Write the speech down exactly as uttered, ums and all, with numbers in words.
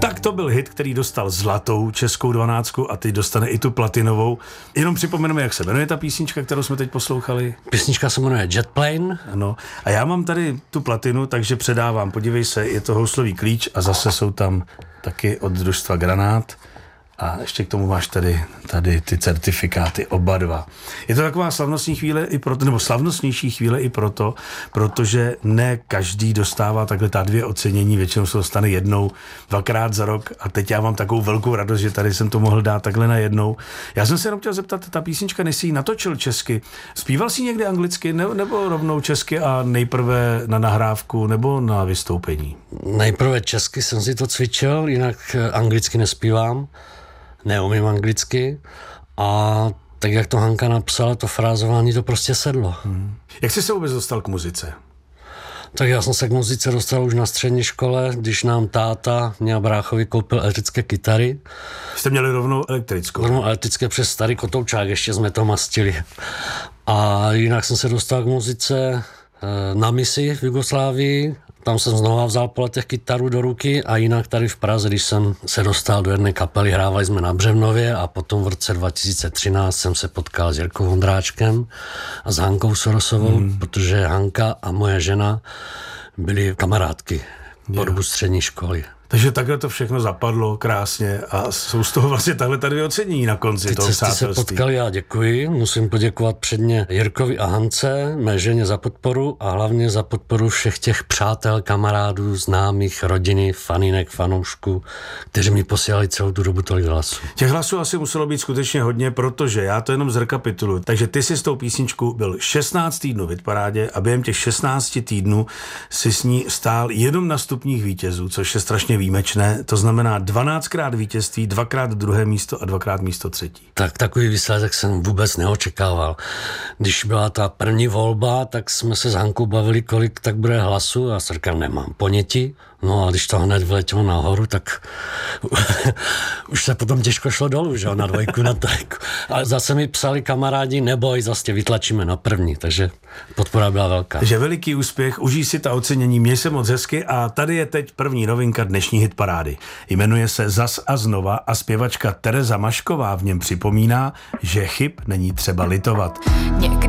Tak to byl hit, který dostal zlatou českou dvanáctku a teď dostane i tu platinovou. Jenom připomeneme, jak se jmenuje ta písnička, kterou jsme teď poslouchali. Písnička se jmenuje Jet Plane. Ano. A já mám tady tu platinu, takže předávám. Podívej se, je to houslový klíč a zase jsou tam taky od družstva Granát. A ještě k tomu máš tady, tady ty certifikáty, oba dva. Je to taková slavnostní chvíle i proto, nebo slavnostnější chvíle i proto, protože ne každý dostává takhle ta dvě ocenění, většinou se dostane jednou, dvakrát za rok a teď já mám takovou velkou radost, že tady jsem to mohl dát takhle na jednou. Já jsem se jenom chtěl zeptat, ta písnička, než jsi ji natočil česky, zpíval jsi někdy anglicky nebo, nebo rovnou česky a nejprve na nahrávku nebo na vystoupení? Nejprve česky jsem si to cvičil, jinak anglicky nespívám. Neumím anglicky a tak, jak to Hanka napsala, to frázování to prostě sedlo. Hmm. Jak jsi se vůbec dostal k muzice? Tak já jsem se k muzice dostal už na střední škole, když nám táta mě a bráchovi koupil elektrické kytary. Jste měli rovnou elektrickou? Rovnou elektrické přes starý kotoučák, ještě jsme to mastili. A jinak jsem se dostal k muzice na misi v Jugoslávii. Tam jsem znova vzal po letech kytaru do ruky a jinak tady v Praze, když jsem se dostal do jedné kapely, hrávali jsme na Břevnově a potom v roce dva tisíce třináct jsem se potkal s Jirkou Vondráčkem a s Hankou Sorosovou, hmm. protože Hanka a moje žena byly kamarádky po dobu střední školy. Takže takhle to všechno zapadlo krásně a jsou z toho vlastně tahle tady ocenění na konci Ty toho cesty přátelství. se potkali, já děkuji. Musím poděkovat předně Jirkovi a Hance, mé ženě za podporu a hlavně za podporu všech těch přátel, kamarádů, známých, rodiny, fanínek, fanoušků, kteří mi posílali celou tu dobu tolik hlasů. Těch hlasů asi muselo být skutečně hodně, protože já to jenom zrekapituluji. Takže ty si s tou písničkou byl šestnáct týdnů v hitparádě a během těch šestnácti týdnů si s ní stál jenom na stupních vítězů, což je strašně výjimečné, to znamená dvanáctkrát vítězství, dvakrát druhé místo a dvakrát místo třetí. Tak takový výsledek jsem vůbec neočekával. Když byla ta první volba, tak jsme se s Hankou bavili, kolik tak bude hlasu a říkám, nemám ponětí. No a když to hned vletělo nahoru, tak už se potom těžko šlo dolů, že na dvojku, na trojku. Ale zase mi psali kamarádi, neboj, zase tě vytlačíme na první, takže podpora byla velká. Takže veliký úspěch, užij si ta ocenění, měj se moc hezky a tady je teď první novinka dnešní hitparády. Jmenuje se Zas a znova a zpěvačka Tereza Mašková v něm připomíná, že chyb není třeba litovat.